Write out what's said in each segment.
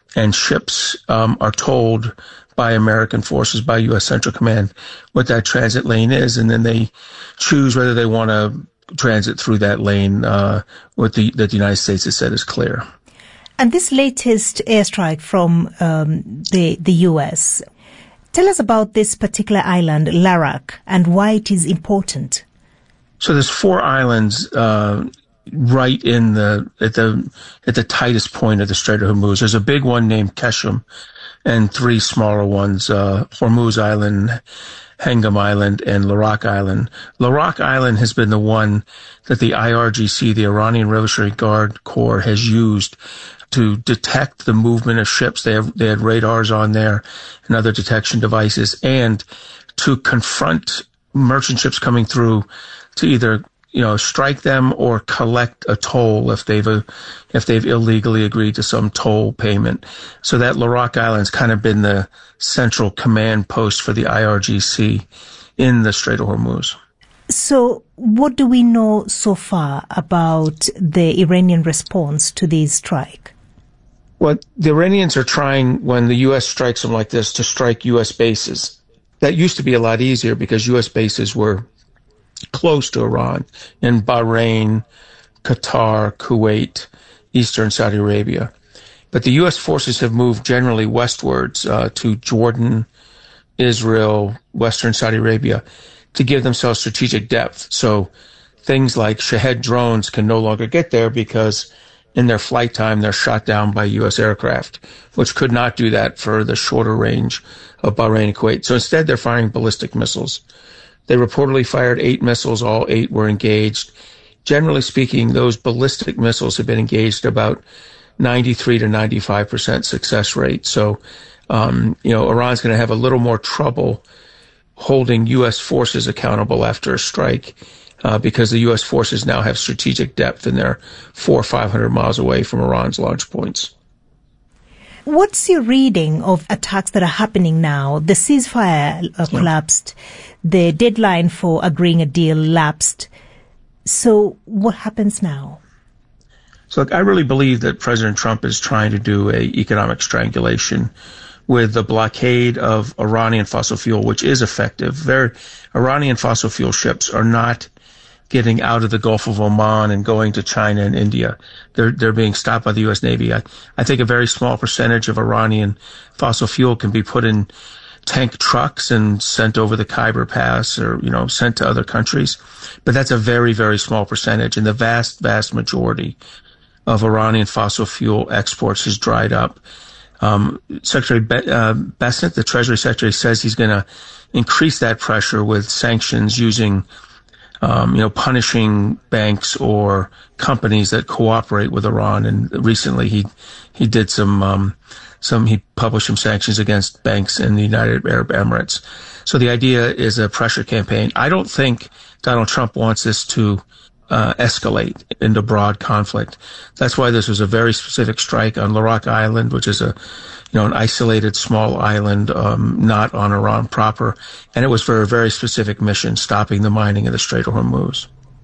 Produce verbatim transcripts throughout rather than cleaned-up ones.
and ships um, are told by American forces, by U S Central Command, what that transit lane is, and then they choose whether they want to transit through that lane uh, what the, that the United States has said is clear. And this latest airstrike from um, the the U S, tell us about this particular island, Larak, and why it is important. So there's four islands uh, right in the at the at the tightest point of the Strait of Hormuz. There's a big one named Keshem, and three smaller ones: uh, Hormuz Island, Hengam Island, and Larak Island. Larak Island has been the one that the I R G C, the Iranian Revolutionary Guard Corps, has used to detect the movement of ships. They have, they had radars on there and other detection devices, and to confront merchant ships coming through to either, you know, strike them or collect a toll if they've, uh, if they've illegally agreed to some toll payment. So that Larak Island's kind of been the central command post for the I R G C in the Strait of Hormuz. So what do we know so far about the Iranian response to this strike? Well, the Iranians are trying, when the U S strikes them like this, to strike U S bases. That used to be a lot easier because U S bases were close to Iran in Bahrain, Qatar, Kuwait, Eastern Saudi Arabia. But the U S forces have moved generally westwards uh, to Jordan, Israel, Western Saudi Arabia to give themselves strategic depth. So things like Shahed drones can no longer get there because in their flight time they're shot down by U S aircraft, which could not do that for the shorter range of Bahrain and Kuwait. So instead they're firing ballistic missiles. They reportedly fired eight missiles. All eight were engaged. Generally speaking, those ballistic missiles have been engaged about ninety-three to ninety-five percent success rate. So, um, you know, Iran's going to have a little more trouble holding U S forces accountable after a strike uh, because the U S forces now have strategic depth and they're four or five hundred miles away from Iran's launch points. What's your reading of attacks that are happening now? The ceasefire uh, collapsed. The deadline for agreeing a deal lapsed. So what happens now? So look, I really believe that President Trump is trying to do a economic strangulation with the blockade of Iranian fossil fuel, which is effective. Very, Iranian fossil fuel ships are not getting out of the Gulf of Oman and going to China and India. They're, they're being stopped by the U S Navy. I, I think a very small percentage of Iranian fossil fuel can be put in tank trucks and sent over the Khyber Pass or, you know, sent to other countries. But that's a very, very small percentage. And the vast, vast majority of Iranian fossil fuel exports has dried up. Um, Secretary Be- uh, Bessent, the Treasury Secretary, says he's going to increase that pressure with sanctions using Um, you know, punishing banks or companies that cooperate with Iran. And recently he, he did some, um, some, he published some sanctions against banks in the United Arab Emirates. So the idea is a pressure campaign. I don't think Donald Trump wants this to, uh, escalate into broad conflict. That's why this was a very specific strike on Larak Island, which is a, you know, an isolated small island, um, not on Iran proper. And it was for a very specific mission, stopping the mining of the Strait of Hormuz.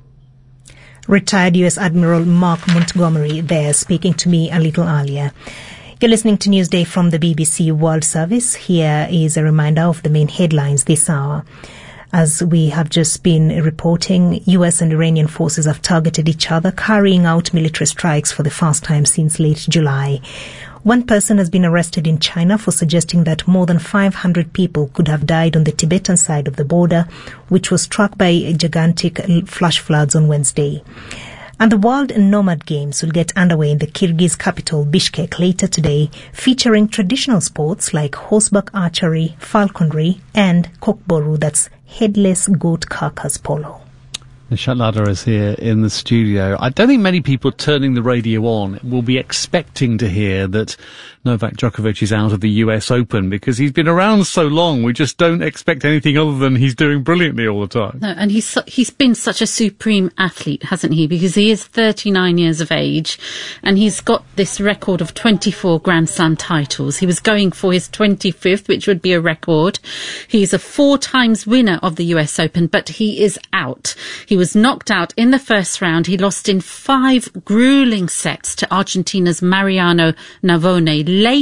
Retired U S Admiral Mark Montgomery there speaking to me a little earlier. You're listening to Newsday from the B B C World Service. Here is a reminder of the main headlines this hour. As we have just been reporting, U S and Iranian forces have targeted each other, carrying out military strikes for the first time since late July. One person has been arrested in China for suggesting that more than five hundred people could have died on the Tibetan side of the border, which was struck by gigantic flash floods on Wednesday. And the World Nomad Games will get underway in the Kyrgyz capital Bishkek later today, featuring traditional sports like horseback archery, falconry, and kokboru, that's headless goat carcass polo. Nishat Ladar is here in the studio. I don't think many people turning the radio on will be expecting to hear that Novak Djokovic is out of the U S Open because he's been around so long. We just don't expect anything other than he's doing brilliantly all the time. No, and he's he's been such a supreme athlete, hasn't he? Because he is thirty-nine years of age and he's got this record of twenty-four Grand Slam titles. He was going for his twenty-fifth, which would be a record. He's a four times winner of the U S Open, but he is out. He was knocked out in the first round. He lost in five grueling sets to Argentina's Mariano Navone. Late